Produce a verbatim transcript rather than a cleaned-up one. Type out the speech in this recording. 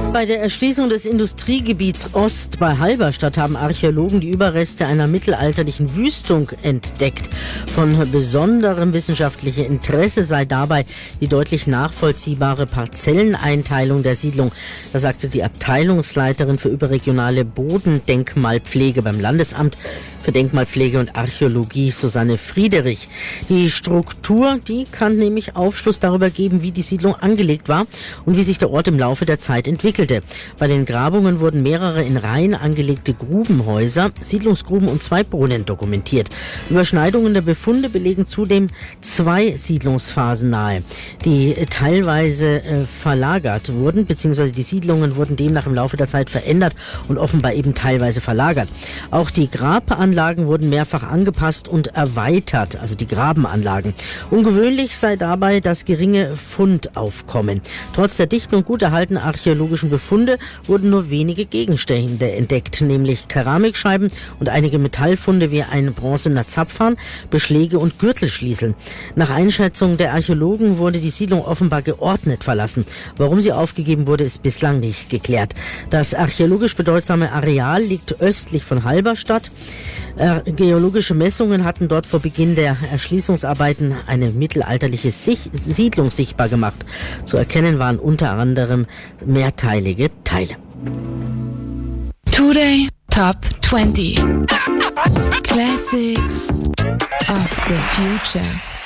Bei der Erschließung des Industriegebiets Ost bei Halberstadt haben Archäologen die Überreste einer mittelalterlichen Wüstung entdeckt. Von besonderem wissenschaftlichem Interesse sei dabei die deutlich nachvollziehbare Parzelleneinteilung der Siedlung. Das sagte die Abteilungsleiterin für überregionale Bodendenkmalpflege beim Landesamt für Denkmalpflege und Archäologie, Susanne Friederich. Die Struktur, die kann nämlich Aufschluss darüber geben, wie die Siedlung angelegt war und wie sich der Ort im Laufe der Zeit entwickelte. Bei den Grabungen wurden mehrere in Reihen angelegte Grubenhäuser, Siedlungsgruben und zwei Brunnen dokumentiert. Überschneidungen der Befunde belegen zudem zwei Siedlungsphasen nahe, die teilweise äh, verlagert wurden, beziehungsweise die Siedlungen wurden demnach im Laufe der Zeit verändert und offenbar eben teilweise verlagert. Auch die Grabanlagen wurden mehrfach angepasst und erweitert, also die Grabenanlagen. Ungewöhnlich sei dabei das geringe Fundaufkommen. Trotz der dichten und gut erhaltenen archäologischen Befunde wurden nur wenige Gegenstände entdeckt, nämlich Keramikscheiben und einige Metallfunde wie ein bronzener Zapfhahn, Beschläge und Gürtelschließeln. Nach Einschätzung der Archäologen wurde die Siedlung offenbar geordnet verlassen. Warum sie aufgegeben wurde, ist bislang nicht geklärt. Das archäologisch bedeutsame Areal liegt östlich von Halberstadt. Äh, geologische Messungen hatten dort vor Beginn der Erschließungsarbeiten eine mittelalterliche Sich- Siedlung sichtbar gemacht. Zu erkennen waren unter anderem mehrteilige Teile. Today Top twenty Classics of the Future.